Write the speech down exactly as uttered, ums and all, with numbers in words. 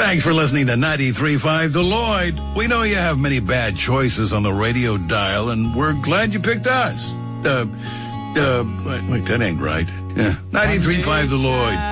Thanks for listening to ninety-three point five The Lloyd. We know you have many bad choices on the radio dial, and we're glad you picked us. Uh, uh, wait, wait that ain't right. Yeah, ninety-three point five The Lloyd.